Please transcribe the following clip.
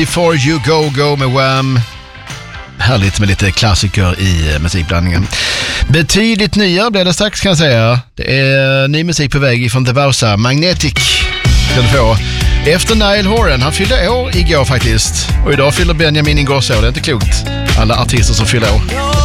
Before You Go med Wham. Härligt med lite klassiker i musikblandningen. Betydligt nyare blir det strax kan jag säga. Det är ny musik på väg från The Vausa. Magnetic kan du få. Efter Niall Horan, han fyllde år igår faktiskt. Och idag fyller Benjamin Ingrosso, det är inte klokt. Alla artister som fyller år.